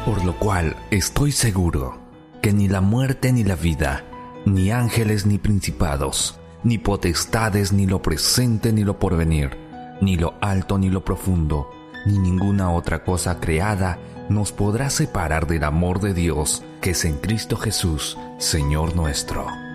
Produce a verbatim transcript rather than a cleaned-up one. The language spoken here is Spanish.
Por lo cual estoy seguro que ni la muerte ni la vida, ni ángeles ni principados, ni potestades ni lo presente ni lo porvenir, ni lo alto ni lo profundo, ni ninguna otra cosa creada nos podrá separar del amor de Dios que es en Cristo Jesús, Señor nuestro.